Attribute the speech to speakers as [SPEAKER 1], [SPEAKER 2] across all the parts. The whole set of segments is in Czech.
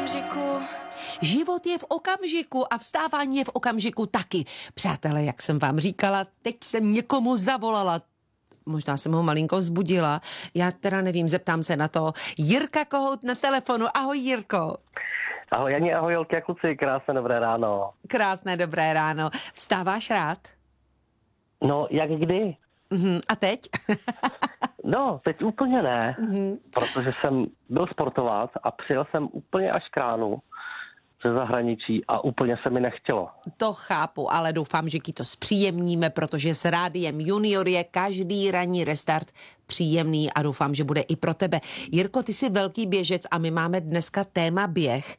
[SPEAKER 1] okamžiku.
[SPEAKER 2] Život je v okamžiku a vstávání je v okamžiku taky. Přátelé, jak jsem vám říkala, teď jsem někomu zavolala. Možná jsem ho malinko vzbudila. Já teda nevím, zeptám se na to. Jirka Kohout na telefonu. Ahoj, Jirko.
[SPEAKER 3] Ahoj Jani, ahoj Jolky a kluci, krásné dobré ráno.
[SPEAKER 2] Krásné dobré ráno. Vstáváš rád?
[SPEAKER 3] No, jak kdy?
[SPEAKER 2] A teď?
[SPEAKER 3] No, teď úplně ne, protože jsem byl sportovat a přijel jsem úplně až k ránu ze zahraničí a úplně se mi nechtělo.
[SPEAKER 2] To chápu, ale doufám, že ti to zpříjemníme, protože s Rádiem Junior je každý ranní restart příjemný a doufám, že bude i pro tebe. Jirko, ty jsi velký běžec a my máme dneska téma běh.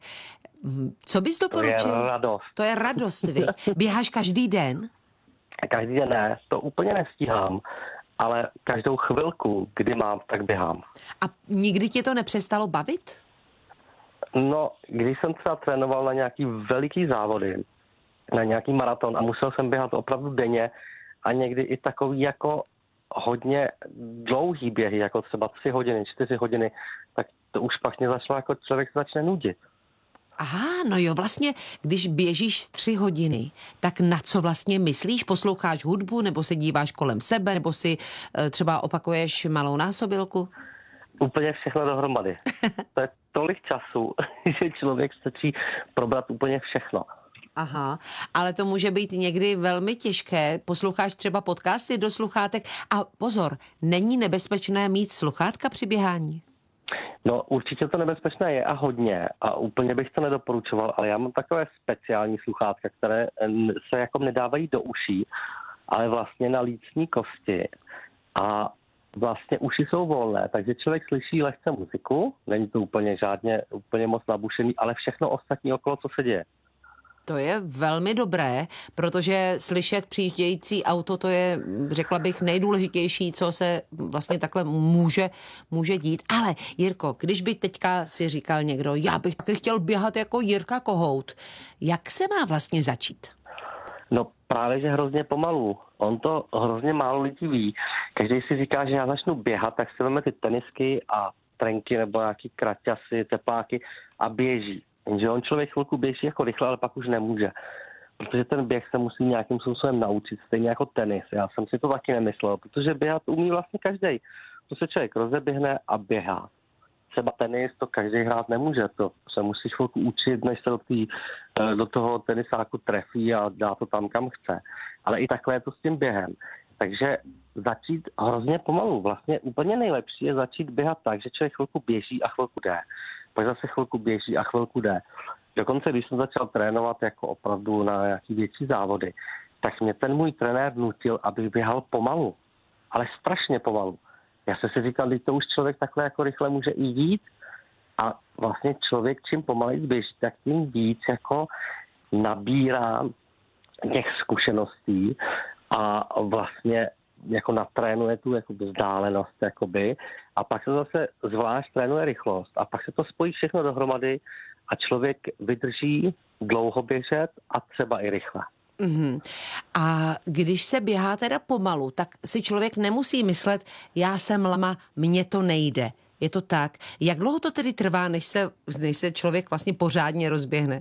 [SPEAKER 2] Co bys doporučil?
[SPEAKER 3] To je radost.
[SPEAKER 2] To je radost, viď? Běháš každý den?
[SPEAKER 3] Každý den ne, to úplně nestíhám, ale každou chvilku, kdy mám, tak běhám.
[SPEAKER 2] A nikdy tě to nepřestalo bavit?
[SPEAKER 3] No, když jsem třeba trénoval na nějaký veliký závody, na nějaký maraton a musel jsem běhat opravdu denně a někdy i takový jako hodně dlouhý běhy, jako třeba 3 hodiny, 4 hodiny, tak to už pak mě začalo jako člověk se začne nudit.
[SPEAKER 2] Aha, no jo, vlastně, když běžíš 3 hodiny, tak na co vlastně myslíš? Posloucháš hudbu, nebo se díváš kolem sebe, nebo si třeba opakuješ malou násobilku?
[SPEAKER 3] Úplně všechno dohromady. To je tolik času, že člověk stačí probrat úplně všechno.
[SPEAKER 2] Aha, ale to může být někdy velmi těžké. Posloucháš třeba podcasty do sluchátek a pozor, není nebezpečné mít sluchátka při běhání?
[SPEAKER 3] No určitě to nebezpečné je a hodně a úplně bych to nedoporučoval, ale já mám takové speciální sluchátka, které se jako nedávají do uší, ale vlastně na lícní kosti a vlastně uši jsou volné, takže člověk slyší lehce muziku, není to úplně moc nabušený, ale všechno ostatní okolo, co se děje.
[SPEAKER 2] To je velmi dobré, protože slyšet přijíždějící auto, to je, řekla bych, nejdůležitější, co se vlastně takhle může dít. Ale Jirko, když by teďka si říkal někdo, já bych taky chtěl běhat jako Jirka Kohout, jak se má vlastně začít?
[SPEAKER 3] No právě, že hrozně pomalu. On to hrozně málo lidí ví. Každý si říká, že já začnu běhat, tak si veme ty tenisky a trenky nebo nějaký kraťasy, tepláky a běží. Jenže on člověk chvilku běží jako rychle, ale pak už nemůže. Protože ten běh se musí nějakým způsobem naučit, stejně jako tenis. Já jsem si to taky nemyslel, protože běhat umí vlastně každý. To se člověk rozeběhne a běhá. Třeba tenis to každý hrát nemůže, to se musí chvilku učit, než se do toho tenisáku trefí a dá to tam, kam chce. Ale i takhle je to s tím během. Takže začít hrozně pomalu. Vlastně úplně nejlepší je začít běhat tak, že člověk chvilku běží a chvilku jde. Pak zase chvilku běží a chvilku jde. Dokonce, když jsem začal trénovat jako opravdu na nějaký větší závody, tak mě ten můj trenér nutil, abych běhal pomalu. Ale strašně pomalu. Já jsem si říkal, že to už člověk takhle jako rychle může i jít a vlastně člověk čím pomaleji běží, tak tím víc jako nabírá těch zkušeností a vlastně jako natrénuje tu jako vzdálenost jakoby, a pak se zase zvlášť trénuje rychlost a pak se to spojí všechno dohromady a člověk vydrží dlouho běžet a třeba i rychle.
[SPEAKER 2] A když se běhá teda pomalu, tak si člověk nemusí myslet, já jsem lama, mně to nejde. Je to tak. Jak dlouho to tedy trvá, než se člověk vlastně pořádně rozběhne?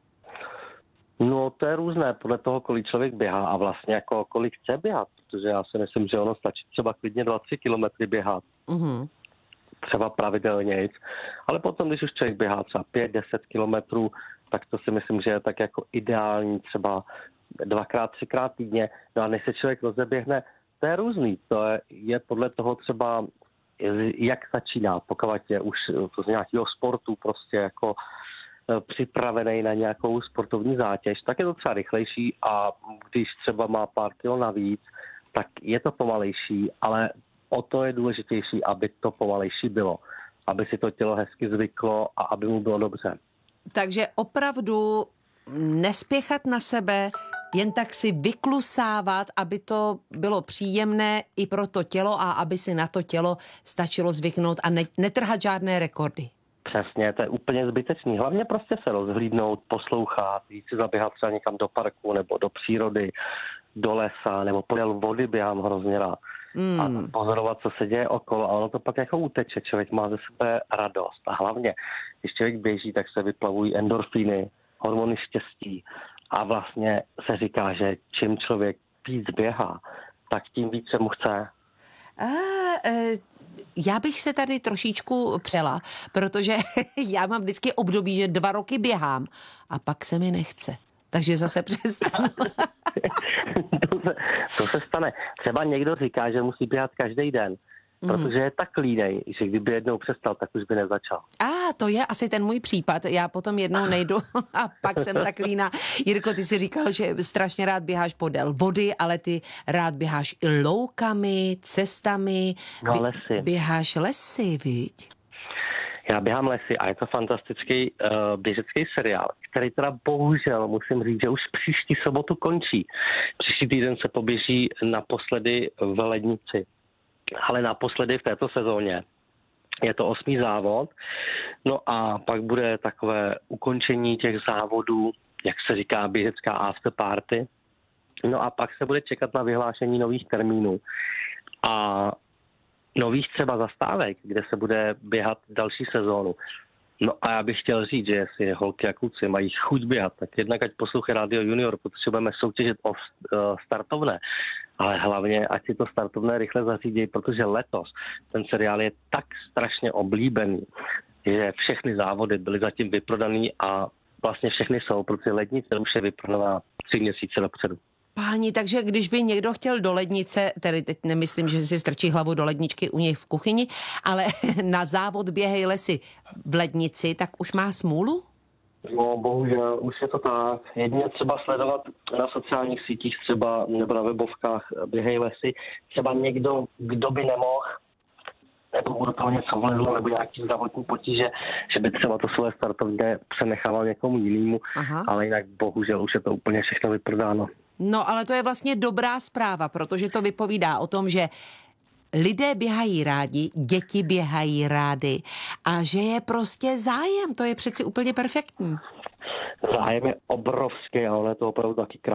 [SPEAKER 3] No to je různé podle toho, kolik člověk běhá a vlastně jako kolik chce běhat, protože já si myslím, že ono stačí třeba klidně 2-3 kilometry běhat. Třeba pravidelně, ale potom, když už člověk běhá třeba 5-10 kilometrů, tak to si myslím, že je tak jako ideální třeba 2x, 3x týdně. No a než se člověk rozeběhne, to je různý. To je podle toho třeba, jak začíná, pokud je už z nějakého sportu prostě jako připravený na nějakou sportovní zátěž, tak je to třeba rychlejší a když třeba má pár kilo navíc, tak je to pomalejší, ale o to je důležitější, aby to pomalejší bylo, aby si to tělo hezky zvyklo a aby mu bylo dobře.
[SPEAKER 2] Takže opravdu nespěchat na sebe, jen tak si vyklusávat, aby to bylo příjemné i pro to tělo a aby si na to tělo stačilo zvyknout a netrhat žádné rekordy.
[SPEAKER 3] Přesně, to je úplně zbytečný. Hlavně prostě se rozhlídnout, poslouchat, jít si zaběhat třeba někam do parku nebo do přírody, do lesa, nebo podél vody běhám hrozně rád. a pozorovat, co se děje okolo a ono to pak jako uteče, člověk má ze sebe radost a hlavně, když člověk běží, tak se vyplavují endorfíny, hormony štěstí a vlastně se říká, že čím člověk víc běhá, tak tím víc se mu chce.
[SPEAKER 2] Já bych se tady trošičku přela, protože já mám vždycky období, že 2 roky běhám a pak se mi nechce. Takže zase přestanu.
[SPEAKER 3] To se stane. Třeba někdo říká, že musí běhat každý den, protože je tak línej, že kdyby jednou přestal, tak už by nezačal.
[SPEAKER 2] To je asi ten můj případ. Já potom jednou nejdu a pak jsem tak líná. Jirko, ty jsi říkal, že strašně rád běháš podél vody, ale ty rád běháš i loukami, cestami.
[SPEAKER 3] No lesy.
[SPEAKER 2] Běháš lesy, viď?
[SPEAKER 3] Já běhám lesy a je to fantastický běžecký seriál, který teda bohužel musím říct, že už příští sobotu končí. Příští týden se poběží naposledy v Lednici, ale naposledy v této sezóně. Je to 8. závod, no a pak bude takové ukončení těch závodů, jak se říká, běžecká afterparty. No a pak se bude čekat na vyhlášení nových termínů a nových třeba zastávek, kde se bude běhat další sezónu. No a já bych chtěl říct, že jestli holky a kluci mají chuť běhat, tak jednak ať poslouchají Radio Junior, protože budeme soutěžit o startovné, ale hlavně ať si to startovné rychle zařídí, protože letos ten seriál je tak strašně oblíbený, že všechny závody byly zatím vyprodaný a vlastně všechny jsou, protože Lednice už je vyprodaná 3 měsíce dopředu.
[SPEAKER 2] Páni, takže když by někdo chtěl do lednice, tedy teď nemyslím, že si strčí hlavu do ledničky u něj v kuchyni, ale na závod Běhej lesy v Lednici, tak už má smůlu?
[SPEAKER 3] No, bohužel, už je to tak. Jedině třeba sledovat na sociálních sítích třeba nebo na webovkách Běhej lesy. Třeba někdo, kdo by nemohl, nebo mu do toho něco vlezlo, nebo nějaký zdravotní potíže, že by třeba to své startovně přenechával někomu jinému, ale jinak bohužel už je to úplně všechno vyprodáno.
[SPEAKER 2] No, ale to je vlastně dobrá zpráva, protože to vypovídá o tom, že lidé běhají rádi, děti běhají rády a že je prostě zájem. To je přeci úplně perfektní.
[SPEAKER 3] Zájem je obrovský, ale je to opravdu taky krásný.